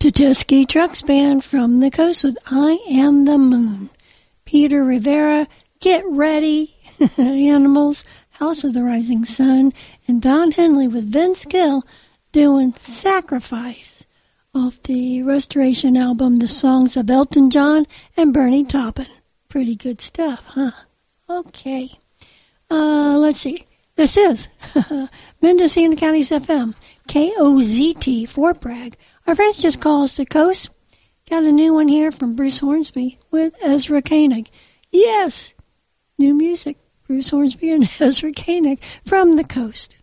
Tedeschi Trucks Band from the Coast with I Am the Moon. Peter Rivera, Get Ready, Animals, House of the Rising Sun, and Don Henley with Vince Gill doing Sacrifice off the Restoration album, The Songs of Elton John and Bernie Taupin. Pretty good stuff, huh? Okay. Let's see. This is Mendocino County's FM, KOZT, Fort Bragg. Our friends just call us the Coast. Got a new one here from Bruce Hornsby with Ezra Koenig. Yes, new music. Bruce Hornsby and Ezra Koenig from the Coast.